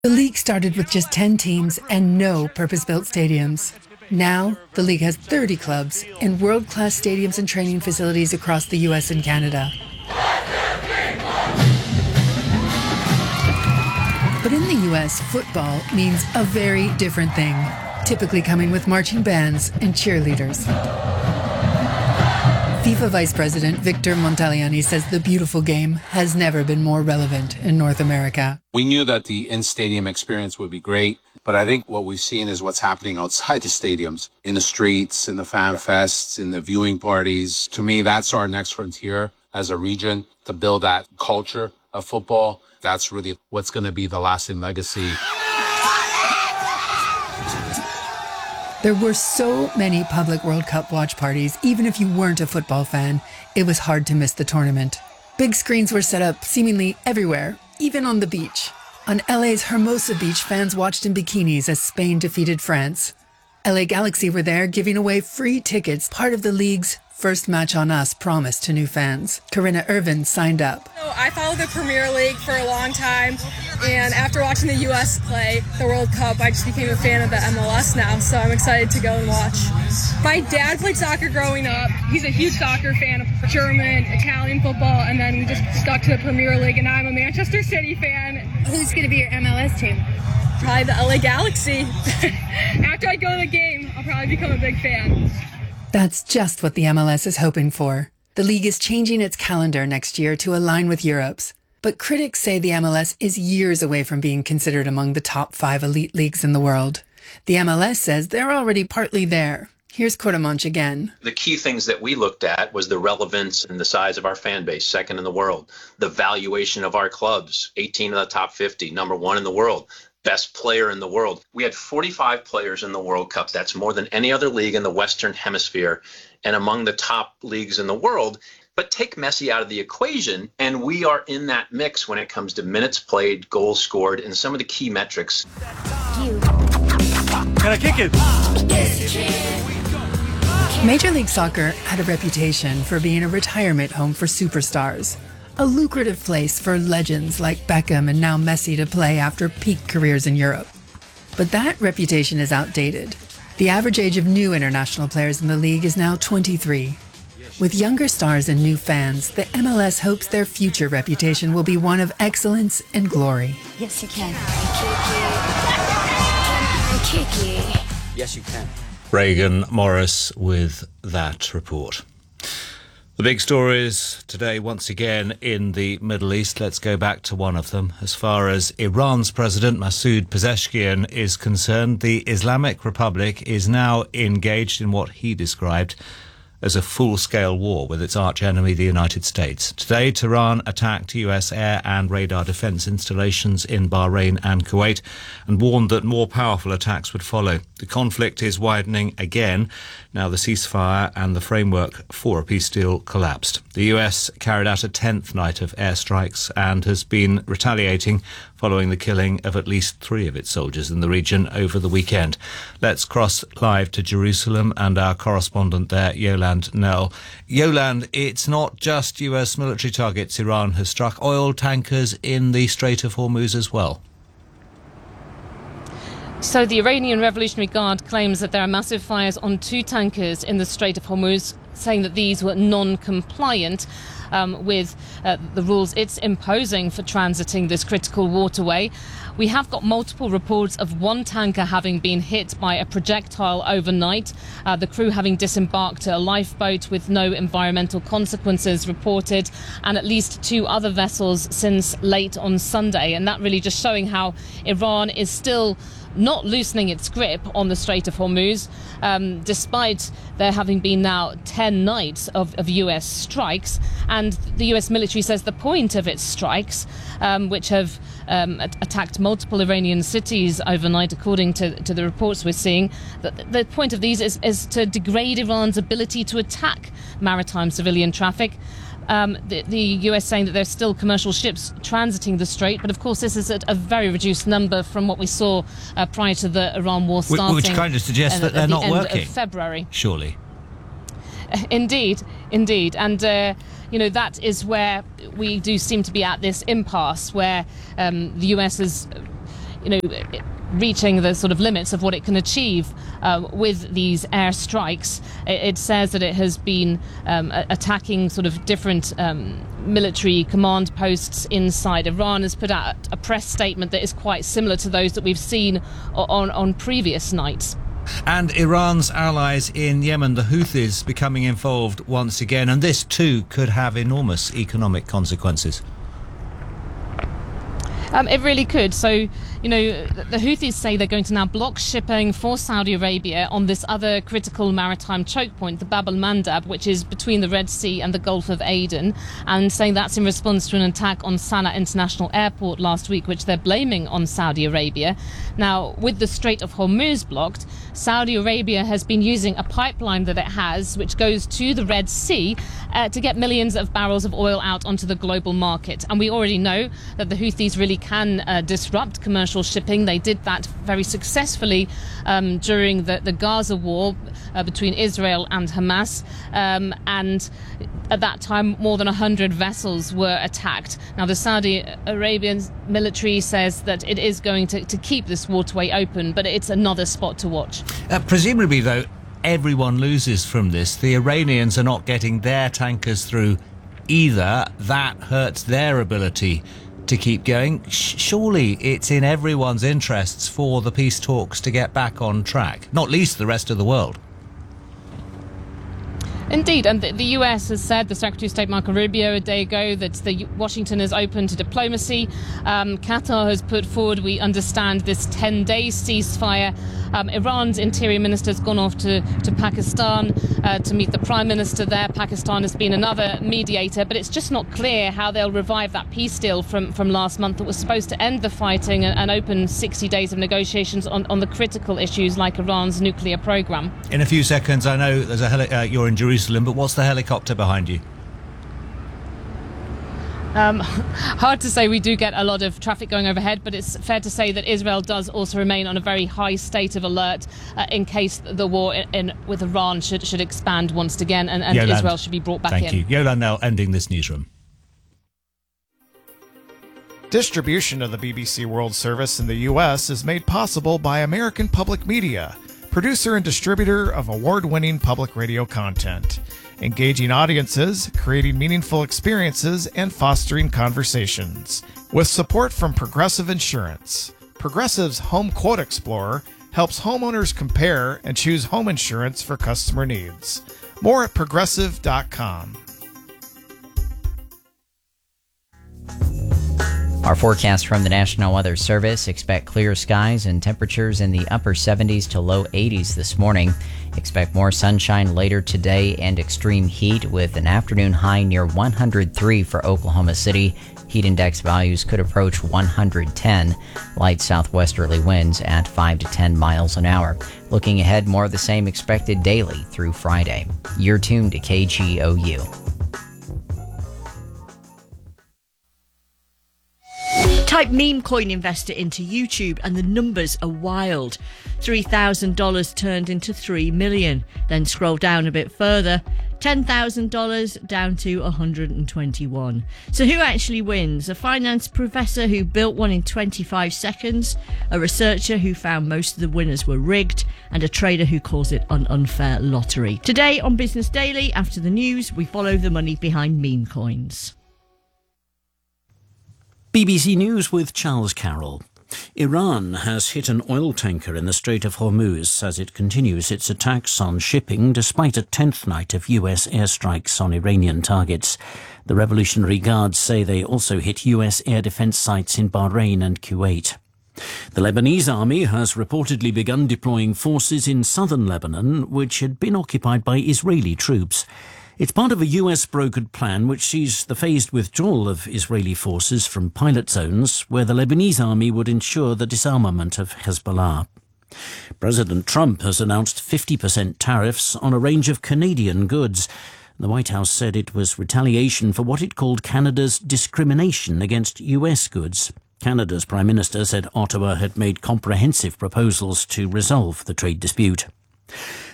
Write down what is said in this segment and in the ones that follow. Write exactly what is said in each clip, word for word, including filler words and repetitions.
The league started with just ten teams and no purpose-built stadiums. Now, the league has thirty clubs in world-class stadiums and training facilities across the U S and Canada. But in the U S, football means a very different thing, typically coming with marching bands and cheerleaders. FIFA Vice President Victor Montagliani says the beautiful game has never been more relevant in North America. We knew that the in-stadium experience would be great, but I think what we've seen is what's happening outside the stadiums, in the streets, in the fan fests, in the viewing parties. To me, that's our next frontier as a region, to build that culture of football. That's really what's going to be the lasting legacy. There were so many public World Cup watch parties, even if you weren't a football fan, it was hard to miss the tournament. Big screens were set up seemingly everywhere, even on the beach. On L A's Hermosa Beach, fans watched in bikinis as Spain defeated France. L A Galaxy were there giving away free tickets, part of the league's First Match on Us promise to new fans. Corinna Irvin signed up. So I followed the Premier League for a long time, and after watching the U S play the World Cup, I just became a fan of the M L S now, so I'm excited to go and watch. My dad played soccer growing up. He's a huge soccer fan of German, Italian football, and then we just stuck to the Premier League, and now I'm a Manchester City fan. Who's going to be your M L S team? Probably the L A Galaxy. After I go to the game, I'll probably become a big fan. That's just what the M L S is hoping for. The league is changing its calendar next year to align with Europe's. But critics say the M L S is years away from being considered among the top five elite leagues in the world. The M L S says they're already partly there. Here's Courtemanche again. The key things that we looked at was the relevance and the size of our fan base, second in the world. The valuation of our clubs, eighteen of the top fifty, number one in the world. Best player in the world. We had forty-five players in the World Cup. That's more than any other league in the Western Hemisphere and among the top leagues in the world. But take Messi out of the equation, and we are in that mix when it comes to minutes played, goals scored, and some of the key metrics. Can I kick it? Major League Soccer had a reputation for being a retirement home for superstars. A lucrative place for legends like Beckham and now Messi to play after peak careers in Europe. But that reputation is outdated. The average age of new international players in the league is now twenty-three. With younger stars and new fans, the M L S hopes their future reputation will be one of excellence and glory. Yes, you can. Yes, you can. Reagan Morris with that report. The big stories today, once again, in the Middle East. Let's go back to one of them. As far as Iran's President Masoud Pezeshkian is concerned, the Islamic Republic is now engaged in what he described as a full-scale war with its arch-enemy, the United States. Today, Tehran attacked U S air and radar defence installations in Bahrain and Kuwait and warned that more powerful attacks would follow. The conflict is widening again. Now the ceasefire and the framework for a peace deal collapsed. The U S carried out a tenth night of airstrikes and has been retaliating following the killing of at least three of its soldiers in the region over the weekend. Let's cross live to Jerusalem and our correspondent there, Yolande Knell. Yolande, it's not just U S military targets Iran has struck, oil tankers in the Strait of Hormuz as well. So the Iranian Revolutionary Guard claims that there are massive fires on two tankers in the Strait of Hormuz, saying that these were non-compliant um, with uh, the rules it's imposing for transiting this critical waterway. We have got multiple reports of one tanker having been hit by a projectile overnight, uh, the crew having disembarked a lifeboat with no environmental consequences reported, and at least two other vessels since late on Sunday. And that really just showing how Iran is still not loosening its grip on the Strait of Hormuz, um, despite there having been now ten nights of, of U S strikes. And the U S military says the point of its strikes, um, which have um, attacked multiple Iranian cities overnight, according to, to the reports we're seeing, that the point of these is, is to degrade Iran's ability to attack maritime civilian traffic. Um, the, the U S saying that there's still commercial ships transiting the strait, but of course this is at a very reduced number from what we saw uh, prior to the Iran war starting. Which kind of suggests uh, that they're at the not end working. Of February. Surely. Uh, indeed, indeed. And, uh, you know, that is where we do seem to be at this impasse where um, the U S is you know, reaching the sort of limits of what it can achieve uh, with these airstrikes. It, it says that it has been um, attacking sort of different um, military command posts inside Iran, has put out a press statement that is quite similar to those that we've seen on, on previous nights. And Iran's allies in Yemen, the Houthis, becoming involved once again, and this too could have enormous economic consequences. Um, it really could. So, you know, the Houthis say they're going to now block shipping for Saudi Arabia on this other critical maritime choke point, the Bab al-Mandab, which is between the Red Sea and the Gulf of Aden, and saying that's in response to an attack on Sana'a International Airport last week, which they're blaming on Saudi Arabia. Now, with the Strait of Hormuz blocked, Saudi Arabia has been using a pipeline that it has, which goes to the Red Sea, uh, to get millions of barrels of oil out onto the global market. And we already know that the Houthis really can uh, disrupt commercial shipping. They did that very successfully um, during the, the Gaza war uh, between Israel and Hamas. Um, and at that time, more than one hundred vessels were attacked. Now, the Saudi Arabian military says that it is going to, to keep this waterway open, but it's another spot to watch. Uh, presumably, though, everyone loses from this. The Iranians are not getting their tankers through either. That hurts their ability to keep going. Surely it's in everyone's interests for the peace talks to get back on track, not least the rest of the world. Indeed, and the, the U S has said, the Secretary of State Marco Rubio a day ago, that the Washington is open to diplomacy. Um, Qatar has put forward, we understand, this ten-day ceasefire. Um, Iran's interior minister has gone off to, to Pakistan uh, to meet the Prime Minister there. Pakistan has been another mediator, but it's just not clear how they'll revive that peace deal from, from last month that was supposed to end the fighting and, and open sixty days of negotiations on, on the critical issues like Iran's nuclear program. In a few seconds, I know there's a heli- uh, you're in Jerusalem, but what's the helicopter behind you? Um, hard to say. We do get a lot of traffic going overhead, but it's fair to say that Israel does also remain on a very high state of alert uh, in case the war in, in, with Iran should, should expand once again and, and Israel should be brought back Thank in. Thank you. Yolande Knell ending this newsroom. Distribution of the B B C World Service in the U S is made possible by American Public Media, producer and distributor of award-winning public radio content, engaging audiences, creating meaningful experiences, and fostering conversations. With support from Progressive Insurance, Progressive's Home Quote Explorer helps homeowners compare and choose home insurance for customer needs. More at progressive dot com. Our forecast from the National Weather Service: expect clear skies and temperatures in the upper seventies to low eighties this morning. Expect more sunshine later today and extreme heat with an afternoon high near one hundred three for Oklahoma City. Heat index values could approach one hundred ten. Light southwesterly winds at five to ten miles an hour. Looking ahead, more of the same expected daily through Friday. You're tuned to K G O U. Type meme coin investor into YouTube and the numbers are wild. three thousand dollars turned into three million dollars. Then scroll down a bit further. ten thousand dollars down to one hundred twenty-one. So who actually wins? A finance professor who built one in twenty-five seconds, a researcher who found most of the winners were rigged, and a trader who calls it an unfair lottery. Today on Business Daily, after the news, we follow the money behind meme coins. B B C News with Charles Carroll. Iran has hit an oil tanker in the Strait of Hormuz as it continues its attacks on shipping despite a tenth night of U S airstrikes on Iranian targets. The Revolutionary Guards say they also hit U S air defense sites in Bahrain and Kuwait. The Lebanese army has reportedly begun deploying forces in southern Lebanon, which had been occupied by Israeli troops. It's part of a U S-brokered plan which sees the phased withdrawal of Israeli forces from pilot zones, where the Lebanese army would ensure the disarmament of Hezbollah. President Trump has announced fifty percent tariffs on a range of Canadian goods. The White House said it was retaliation for what it called Canada's discrimination against U S goods. Canada's Prime Minister said Ottawa had made comprehensive proposals to resolve the trade dispute.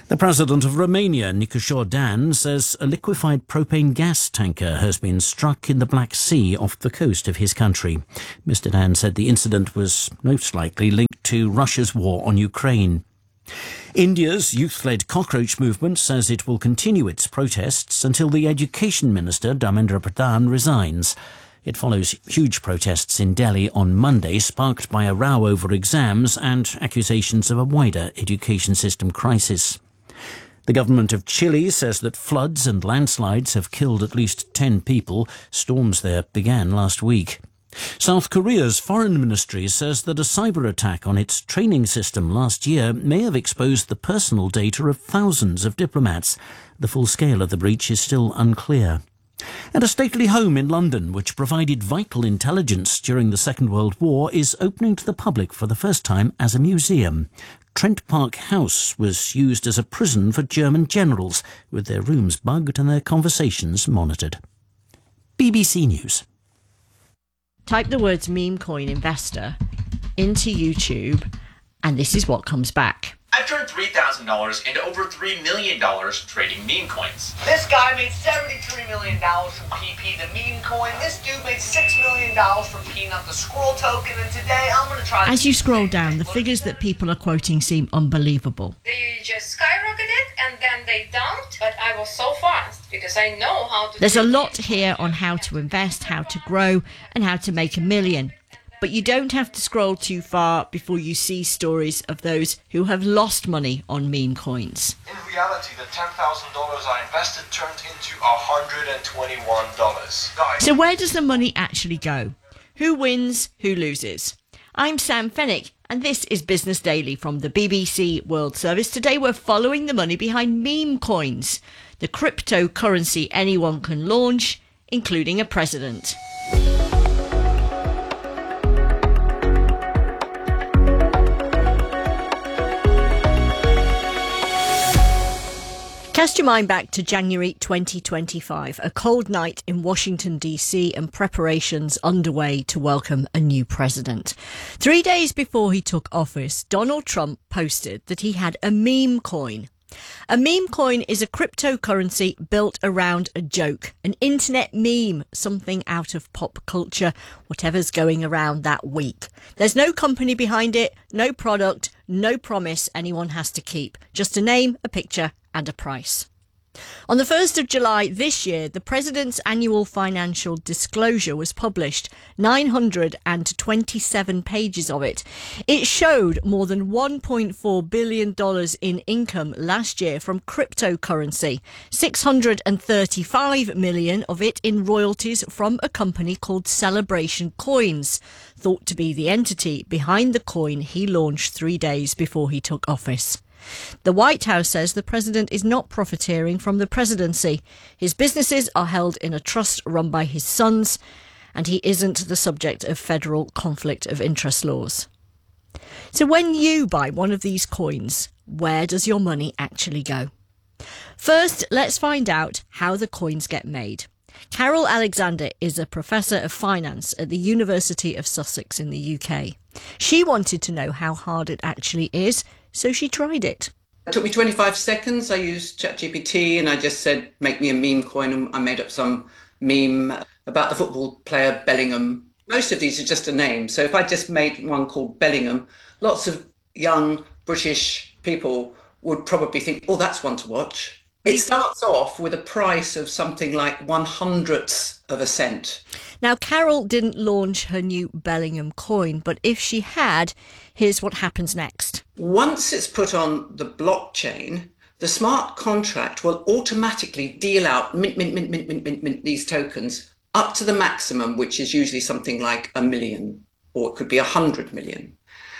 The president of Romania, Nicolae Dan, says a liquefied propane gas tanker has been struck in the Black Sea off the coast of his country. Mister Dan said the incident was most likely linked to Russia's war on Ukraine. India's youth-led cockroach movement says it will continue its protests until the Education Minister, Dharmendra Pradhan, resigns. It follows huge protests in Delhi on Monday, sparked by a row over exams and accusations of a wider education system crisis. The government of Chile says that floods and landslides have killed at least ten people. Storms there began last week. South Korea's foreign ministry says that a cyber attack on its training system last year may have exposed the personal data of thousands of diplomats. The full scale of the breach is still unclear. And a stately home in London, which provided vital intelligence during the Second World War, is opening to the public for the first time as a museum. Trent Park House was used as a prison for German generals, with their rooms bugged and their conversations monitored. B B C News. Type the words meme coin investor into YouTube, and this is what comes back. I've turned three thousand dollars into over three million dollars trading meme coins. This guy made seventy-three million dollars from P P, the meme coin. This dude made six million dollars from Peanut, the scroll token. And today I'm going to try... As you scroll down, the figures that people are quoting seem unbelievable. They just skyrocketed and then they dumped, but I was so fast because I know how to... There's a lot here on how to invest, how to grow, and how to make a million. But you don't have to scroll too far before you see stories of those who have lost money on meme coins. In reality, the ten thousand dollars I invested turned into one hundred twenty-one dollars. Guys. So where does the money actually go? Who wins? Who loses? I'm Sam Fennick, and this is Business Daily from the B B C World Service. Today we're following the money behind meme coins, the cryptocurrency anyone can launch, including a president. Cast your mind back to January twenty twenty-five, a cold night in Washington, D C, and preparations underway to welcome a new president. Three days before he took office, Donald Trump posted that he had a meme coin. A meme coin is a cryptocurrency built around a joke, an internet meme, something out of pop culture, whatever's going around that week. There's no company behind it, no product, no promise anyone has to keep. Just a name, a picture, and a price. On the first of July this year, the President's annual financial disclosure was published, nine hundred twenty-seven pages of it. It showed more than one point four billion dollars in income last year from cryptocurrency, six hundred thirty-five million dollars of it in royalties from a company called Celebration Coins, thought to be the entity behind the coin he launched three days before he took office. The White House says the president is not profiteering from the presidency. His businesses are held in a trust run by his sons, and he isn't the subject of federal conflict of interest laws. So when you buy one of these coins, where does your money actually go? First, let's find out how the coins get made. Carol Alexander is a professor of finance at the University of Sussex in the U K. She wanted to know how hard it actually is, so she tried it. It took me twenty-five seconds. I used ChatGPT and I just said, make me a meme coin. And I made up some meme about the football player Bellingham. Most of these are just a name. So if I just made one called Bellingham, lots of young British people would probably think, oh, that's one to watch. It starts off with a price of something like one hundredths of a cent. Now, Carol didn't launch her new Bellingham coin, but if she had, here's what happens next. Once it's put on the blockchain, the smart contract will automatically deal out mint, mint, mint, mint, mint, mint, mint, these tokens up to the maximum, which is usually something like a million, or it could be a hundred million.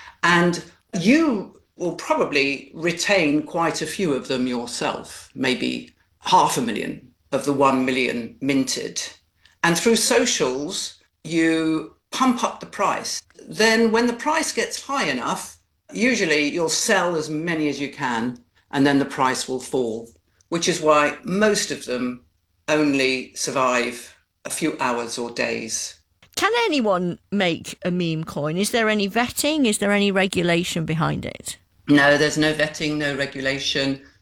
And you will probably retain quite a few of them yourself, maybe half a million of the one million minted. And through socials, you pump up the price. Then when the price gets high enough, usually you'll sell as many as you can, and then the price will fall, which is why most of them only survive a few hours or days. Can anyone make a meme coin? Is there any vetting? Is there any regulation behind it? No, there's no vetting, no regulation.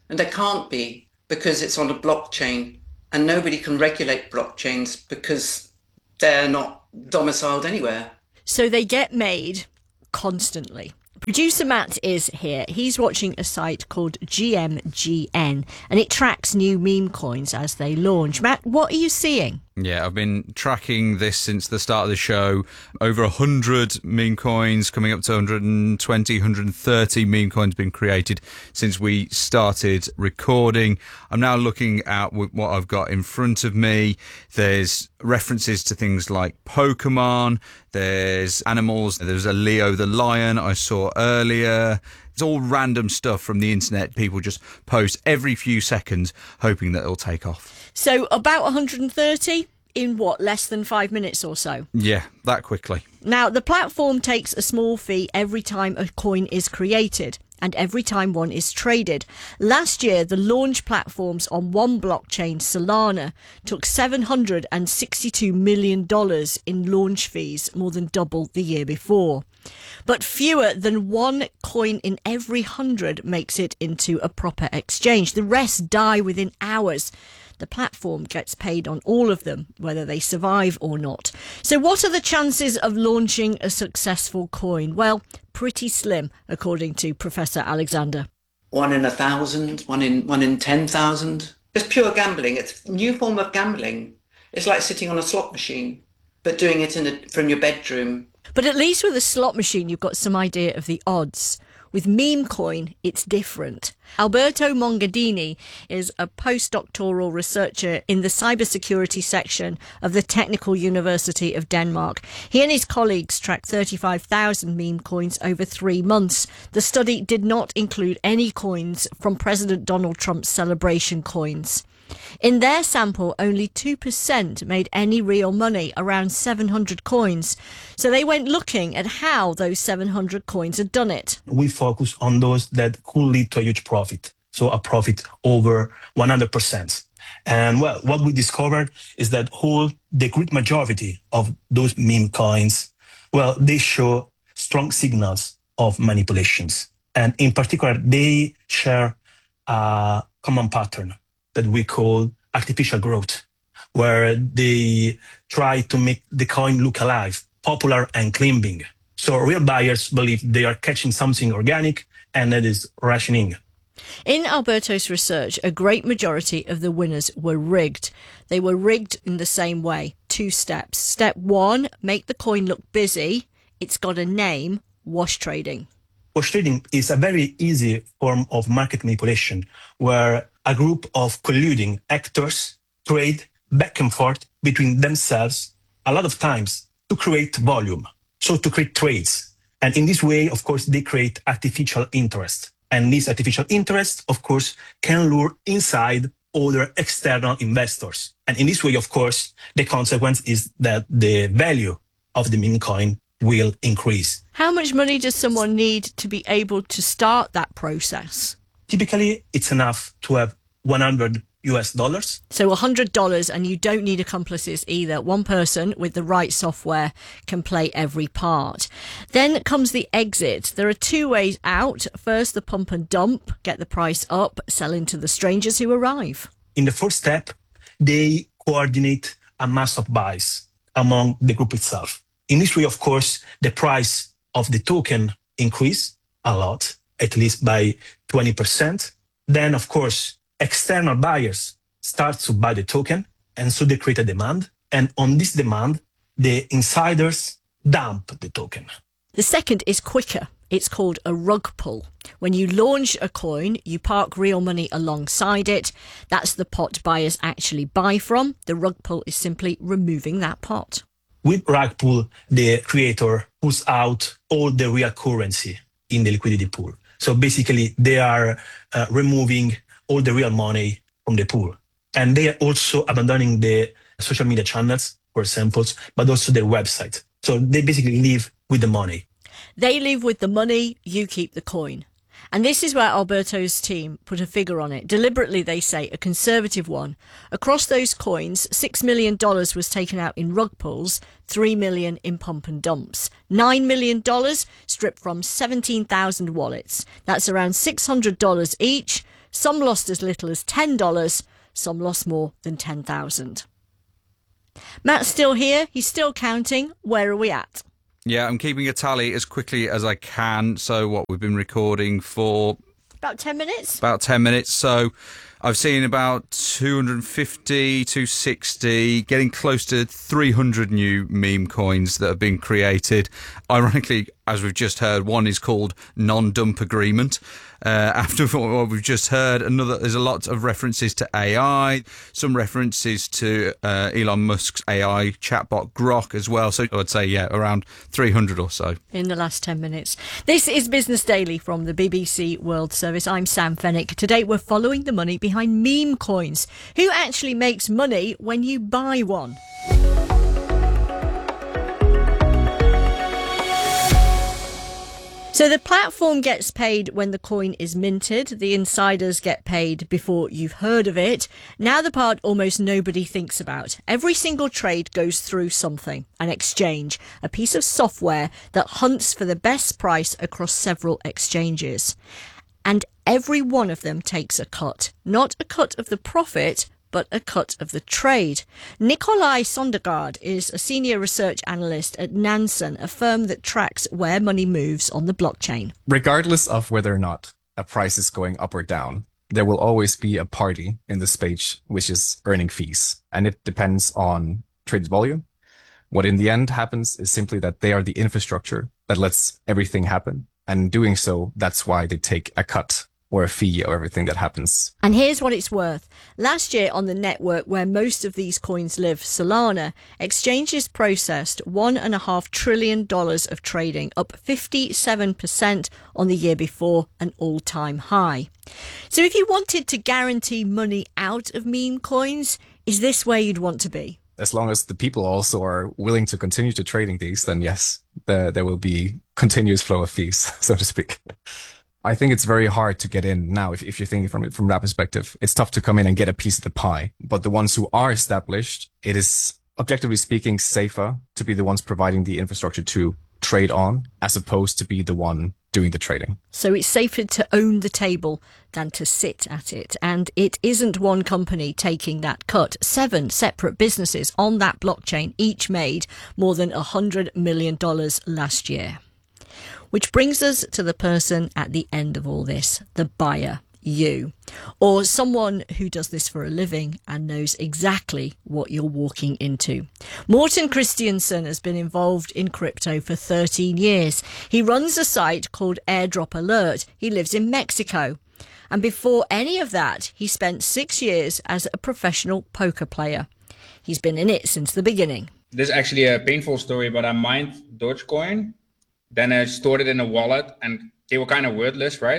And there can't be, because it's on a blockchain, and nobody can regulate blockchains because they're not domiciled anywhere. So they get made constantly. Producer Matt is here. He's watching a site called G M G N, and it tracks new meme coins as they launch. Matt, what are you seeing? Yeah, I've been tracking this since the start of the show. Over one hundred meme coins, coming up to one hundred twenty, one hundred thirty meme coins been created since we started recording. I'm now looking at what I've got in front of me. There's references to things like Pokemon. There's animals. There's a Leo the lion I saw earlier. It's all random stuff from the internet. People just post every few seconds, hoping that it'll take off. So about one hundred thirty in what, less than five minutes or so? Yeah, that quickly. Now, the platform takes a small fee every time a coin is created and every time one is traded. Last year, the launch platforms on one blockchain, Solana, took seven hundred sixty-two million dollars in launch fees, more than double the year before. But fewer than one coin in every hundred makes it into a proper exchange. The rest die within hours. The platform gets paid on all of them, whether they survive or not. So what are the chances of launching a successful coin? Well, pretty slim, according to Professor Alexander. One in a thousand, one in one in ten thousand. It's pure gambling. It's a new form of gambling. It's like sitting on a slot machine, but doing it in a, from your bedroom. But at least with a slot machine, you've got some idea of the odds. With meme coin, it's different. Alberto Mongadini is a postdoctoral researcher in the cybersecurity section of the Technical University of Denmark. He and his colleagues tracked thirty-five thousand meme coins over three months. The study did not include any coins from President Donald Trump's celebration coins. In their sample, only two percent made any real money, around seven hundred coins. So they went looking at how those seven hundred coins had done it. We focus on those that could lead to a huge profit, so a profit over one hundred percent. And well, what we discovered is that whole the great majority of those meme coins, well, they show strong signals of manipulations. And in particular, they share a common pattern that we call artificial growth, where they try to make the coin look alive, popular and climbing. So real buyers believe they are catching something organic, and that is rationing. In Alberto's research, a great majority of the winners were rigged. They were rigged in the same way. Two steps. Step one, make the coin look busy. It's got a name, wash trading. Wash trading is a very easy form of market manipulation, where a group of colluding actors trade back and forth between themselves a lot of times to create volume, so to create trades. And in this way, of course, they create artificial interest. And this artificial interest, of course, can lure inside other external investors. And in this way, of course, the consequence is that the value of the meme coin will increase. How much money does someone need to be able to start that process? Typically, it's enough to have one hundred U S dollars. So one hundred dollars, and you don't need accomplices either. One person with the right software can play every part. Then comes the exit. There are two ways out. First, the pump and dump, get the price up, selling to the strangers who arrive. In the first step, they coordinate a mass of buys among the group itself. In this way, of course, the price of the token increase a lot, at least by twenty percent. Then, of course, external buyers start to buy the token, and so they create a demand. And on this demand, the insiders dump the token. The second is quicker. It's called a rug pull. When you launch a coin, you park real money alongside it. That's the pot buyers actually buy from. The rug pull is simply removing that pot. With rug pull, the creator pulls out all the real currency in the liquidity pool. So basically, they are uh, removing all the real money from the pool. And they are also abandoning the social media channels for samples, but also their website. So they basically live with the money. They leave with the money, you keep the coin. And this is where Alberto's team put a figure on it. Deliberately, they say, a conservative one. Across those coins, six million dollars was taken out in rug pulls, three million dollars in pump and dumps. nine million dollars stripped from seventeen thousand wallets. That's around six hundred dollars each. Some lost as little as ten dollars, some lost more than ten thousand dollars. Matt's still here, he's still counting. Where are we at? Yeah, I'm keeping a tally as quickly as I can. So what, we've been recording for About ten minutes? About ten minutes. So I've seen about two hundred fifty, two hundred sixty, getting close to three hundred new meme coins that have been created. Ironically, as we've just heard, one is called Non-Dump Agreement. Uh, after what we've just heard, another there's a lot of references to A I, some references to uh, Elon Musk's A I chatbot Grok as well. So I'd say, yeah, around three hundred or so. In the last ten minutes. This is Business Daily from the B B C World Service. I'm Sam Fennick. Today we're following the money behind meme coins. Who actually makes money when you buy one? So the platform gets paid when the coin is minted. The insiders get paid before you've heard of it. Now the part almost nobody thinks about. Every single trade goes through something, an exchange, a piece of software that hunts for the best price across several exchanges. And every one of them takes a cut. Not a cut of the profit, but a cut of the trade. Nikolai Sondergaard is a senior research analyst at Nansen, a firm that tracks where money moves on the blockchain. Regardless of whether or not a price is going up or down, there will always be a party in the space which is earning fees. And it depends on trade volume. What in the end happens is simply that they are the infrastructure that lets everything happen. And in doing so, that's why they take a cut or a fee of everything that happens. And here's what it's worth. Last year on the network where most of these coins live, Solana, exchanges processed one and a half trillion dollars of trading, up fifty-seven percent on the year before, an all-time high. So if you wanted to guarantee money out of meme coins, is this where you'd want to be? As long as the people also are willing to continue to trading these, then yes, the, there will be continuous flow of fees, so to speak. I think it's very hard to get in now if, if you're thinking from it from that perspective. It's tough to come in and get a piece of the pie. But the ones who are established, it is, objectively speaking, safer to be the ones providing the infrastructure to trade on as opposed to be the one doing the trading. So it's safer to own the table than to sit at it. And it isn't one company taking that cut. Seven separate businesses on that blockchain each made more than one hundred million dollars last year. Which brings us to the person at the end of all this, the buyer, you, or someone who does this for a living and knows exactly what you're walking into. Morten Christiansen has been involved in crypto for thirteen years. He runs a site called Airdrop Alert. He lives in Mexico. And before any of that, he spent six years as a professional poker player. He's been in it since the beginning. This is actually a painful story, but I mined Dogecoin. Then I stored it in a wallet and they were kind of wordless, right?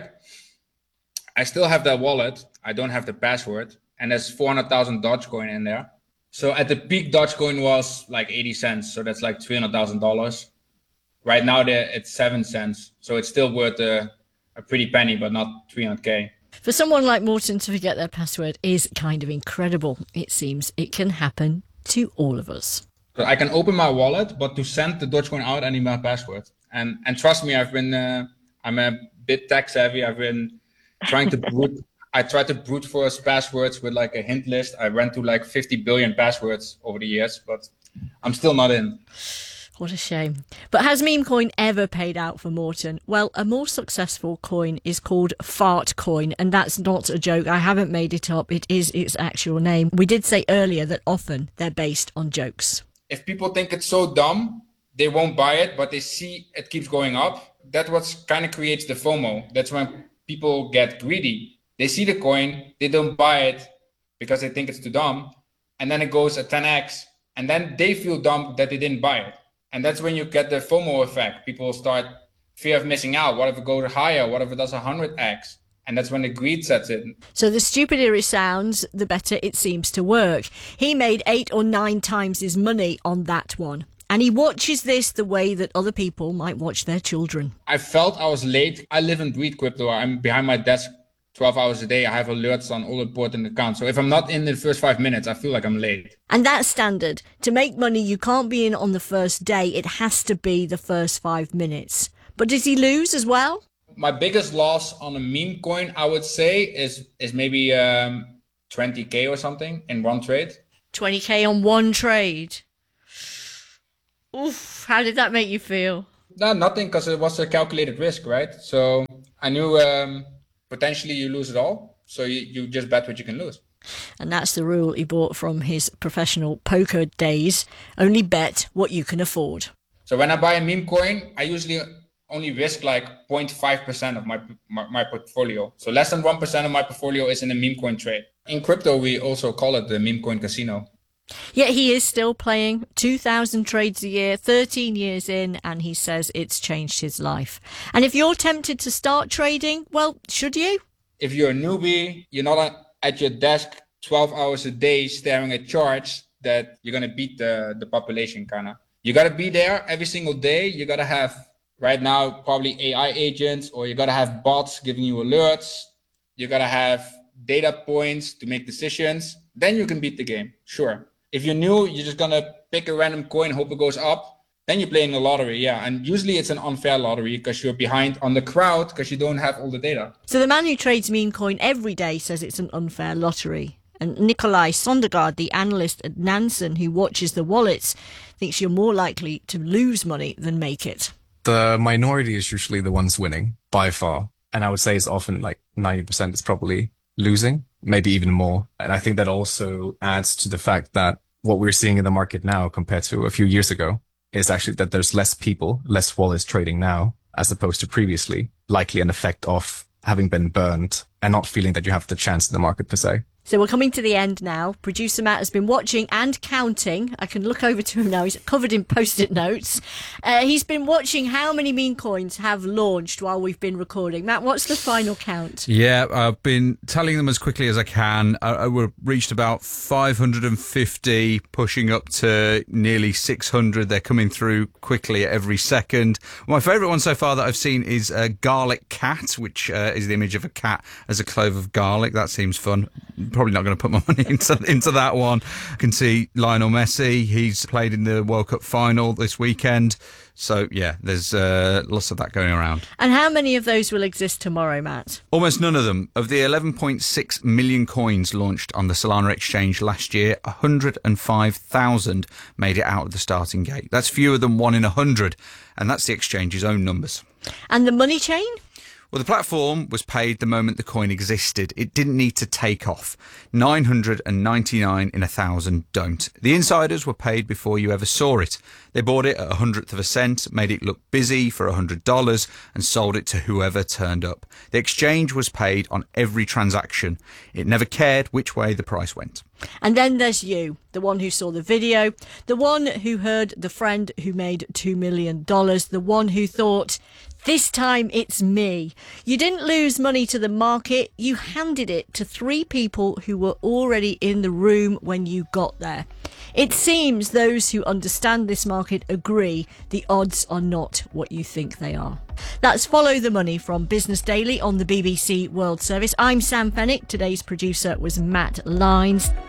I still have that wallet. I don't have the password. And there's four hundred thousand Dogecoin in there. So at the peak, Dogecoin was like eighty cents. So that's like three hundred thousand dollars. Right now, it's seven cents. So it's still worth a, a pretty penny, but not three hundred K. For someone like Morten to forget their password is kind of incredible. It seems it can happen to all of us. So I can open my wallet, but to send the Dogecoin out, I need my password. And and trust me, I've been, uh, I'm a bit tech savvy. I've been trying to brute, I tried to brute force passwords with like a hint list. I went to like fifty billion passwords over the years, but I'm still not in. What a shame. But has meme coin ever paid out for Morten? Well, a more successful coin is called Fartcoin, and that's not a joke. I haven't made it up. It is its actual name. We did say earlier that often they're based on jokes. If people think it's so dumb, they won't buy it, but they see it keeps going up. That's what kind of creates the FOMO. That's when people get greedy. They see the coin, they don't buy it because they think it's too dumb. And then it goes at ten X. And then they feel dumb that they didn't buy it. And that's when you get the FOMO effect. People start fear of missing out. What if it goes higher? What if it does one hundred X? And that's when the greed sets in. So the stupider it sounds, the better it seems to work. He made eight or nine times his money on that one. And he watches this the way that other people might watch their children. I felt I was late. I live and breathe crypto. I'm behind my desk twelve hours a day. I have alerts on all important accounts. So if I'm not in the first five minutes, I feel like I'm late. And that's standard. To make money, you can't be in on the first day. It has to be the first five minutes. But does he lose as well? My biggest loss on a meme coin, I would say, is is maybe um, twenty K or something in one trade. twenty K on one trade. Oof, how did that make you feel? No, nothing, because it was a calculated risk, right? So I knew um, potentially you lose it all. So you, you just bet what you can lose. And that's the rule he bought from his professional poker days. Only bet what you can afford. So when I buy a meme coin, I usually only risk like zero point five percent of my, my, my portfolio. So less than one percent of my portfolio is in a meme coin trade. In crypto, we also call it the meme coin casino. Yet he is still playing two thousand trades a year, thirteen years in, and he says it's changed his life. And if you're tempted to start trading, well, should you? If you're a newbie, you're not at your desk twelve hours a day staring at charts, that you're going to beat the, the population, kind of. You got to be there every single day. You got to have, right now, probably A I agents, or you got to have bots giving you alerts. You got to have data points to make decisions. Then you can beat the game, sure. If you're new, you're just going to pick a random coin, hope it goes up. Then you're playing the lottery, yeah. And usually it's an unfair lottery because you're behind on the crowd because you don't have all the data. So the man who trades meme coin every day says it's an unfair lottery. And Nikolai Sondergaard, the analyst at Nansen who watches the wallets, thinks you're more likely to lose money than make it. The minority is usually the ones winning by far. And I would say it's often like ninety percent is probably losing, maybe even more. And I think that also adds to the fact that what we're seeing in the market now compared to a few years ago is actually that there's less people, less wallets trading now as opposed to previously, likely an effect of having been burned and not feeling that you have the chance in the market per se. So we're coming to the end now. Producer Matt has been watching and counting. I can look over to him now. He's covered in post-it notes. Uh, he's been watching how many meme coins have launched while we've been recording. Matt, what's the final count? Yeah, I've been telling them as quickly as I can. I, we've reached about five hundred fifty, pushing up to nearly six hundred. They're coming through quickly at every second. My favourite one so far that I've seen is a garlic cat, which uh, is the image of a cat as a clove of garlic. That seems fun. Probably not going to put my money into into that one. I can see Lionel Messi. He's played in the World Cup final this weekend. So, yeah, there's uh, lots of that going around. And how many of those will exist tomorrow, Matt? Almost none of them. Of the eleven point six million coins launched on the Solana exchange last year, one hundred five thousand made it out of the starting gate. That's fewer than one in one hundred, and that's the exchange's own numbers. And the money chain? Well, the platform was paid the moment the coin existed. It didn't need to take off. nine hundred ninety-nine in a thousand don't. The insiders were paid before you ever saw it. They bought it at a hundredth of a cent, made it look busy for one hundred dollars, and sold it to whoever turned up. The exchange was paid on every transaction. It never cared which way the price went. And then there's you, the one who saw the video, the one who heard the friend who made two million dollars, the one who thought, this time it's me. You didn't lose money to the market. You handed it to three people who were already in the room when you got there. It seems those who understand this market agree the odds are not what you think they are. That's Follow the Money from Business Daily on the B B C World Service. I'm Sam Fennick. Today's producer was Matt Lines.